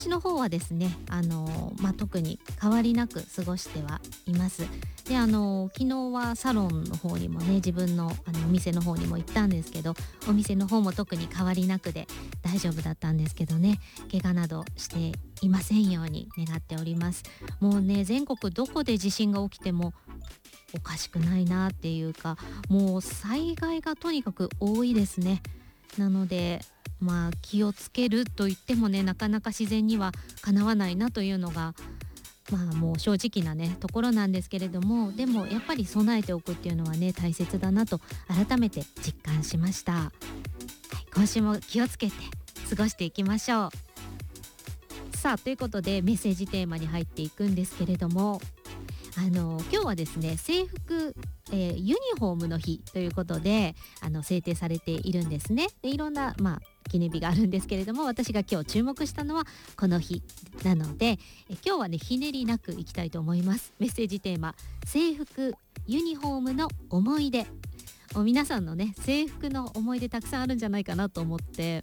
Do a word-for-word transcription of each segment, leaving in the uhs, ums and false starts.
私の方はですね、あのまあ、特に変わりなく過ごしてはいます。で、あの昨日はサロンの方にもね、自分のあのお店の方にも行ったんですけど、お店の方も特に変わりなくで大丈夫だったんですけどね、怪我などしていませんように願っております。もうね、全国どこで地震が起きてもおかしくないなっていうか、もう災害がとにかく多いですね。なのでまあ気をつけると言ってもね、なかなか自然にはかなわないなというのがまあもう正直なねところなんですけれども、でもやっぱり備えておくっていうのはね大切だなと改めて実感しました。はい、今週も気をつけて過ごしていきましょう。さあ、ということでメッセージテーマに入っていくんですけれども、あの今日はですね、制服、えーユニフォームの日ということであの制定されているんですね。で、いろんな、まあ、記念日があるんですけれども、私が今日注目したのはこの日なので、え今日はねひねりなくいきたいと思います。メッセージテーマ、制服ユニフォームの思い出。もう皆さんのね制服の思い出たくさんあるんじゃないかなと思って、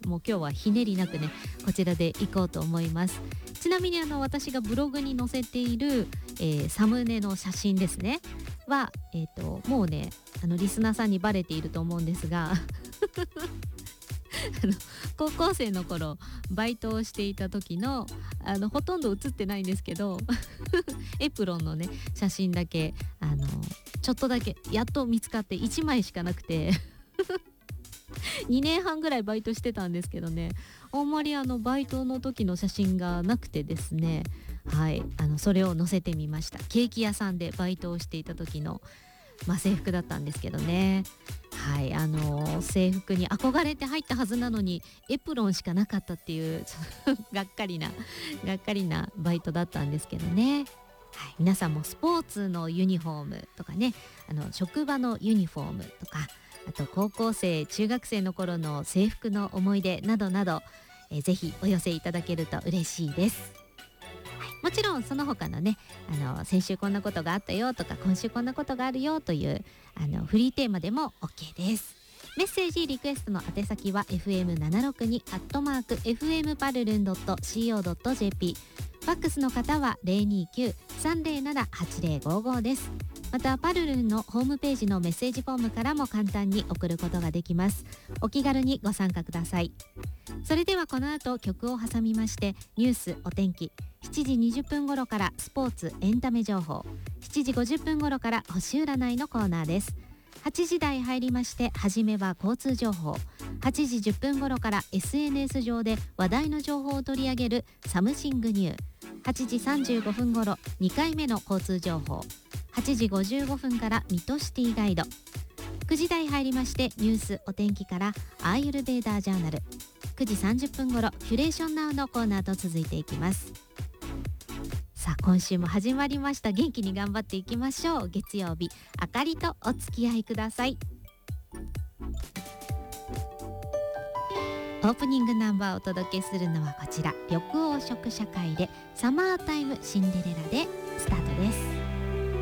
もう今日はひねりなくねこちらでいこうと思います。ちなみにあの私がブログに載せている、えーサムネの写真ですねは、えー、ともうねあのリスナーさんにバレていると思うんですがあの高校生の頃バイトをしていた時のあのほとんど写ってないんですけどエプロンのね写真だけあのちょっとだけやっと見つかって、いちまいしかなくてにねんはんぐらいバイトしてたんですけどね、あんまりあのバイトの時の写真がなくてですね、はい、あのそれを載せてみました。ケーキ屋さんでバイトをしていた時の、まあ、制服だったんですけどね。はい、あの制服に憧れて入ったはずなのにエプロンしかなかったっていうがっかりながっかりなバイトだったんですけどね。はい、皆さんもスポーツのユニフォームとかね、あの職場のユニフォームとか、あと高校生中学生の頃の制服の思い出などなど、えーぜひお寄せいただけると嬉しいです。はい、もちろんその他のね、あの先週こんなことがあったよとか今週こんなことがあるよというあのフリーテーマでも OK です。メッセージリクエストの宛先は エフエムななろくに アットマーク エフエム パルルン ドット シーオー ドット ジェーピー、 ファックスの方は ゼロにきゅう さんゼロなな はちゼロごごです。またパルルンのホームページのメッセージフォームからも簡単に送ることができます。お気軽にご参加ください。それではこの後曲を挟みまして、ニュース、お天気、しちじにじゅっぷん頃からスポーツエンタメ情報、しちじごじゅっぷん頃から星占いのコーナーです。はちじ台入りまして、初めは交通情報、はちじじゅっぷん頃から エスエヌエス 上で話題の情報を取り上げるサムシングニュー、はちじさんじゅうごふん頃にかいめの交通情報、はちじごじゅうごふんから水戸シティガイド、くじ台入りましてニュースお天気からアーユルベーダージャーナル、くじさんじゅっぷん頃キュレーションナウのコーナーと続いていきます。さあ、今週も始まりました。元気に頑張っていきましょう。月曜日、あかりとお付き合いください。オープニングナンバーをお届けするのはこちら、緑黄色社会でサマータイムシンデレラでスタートです。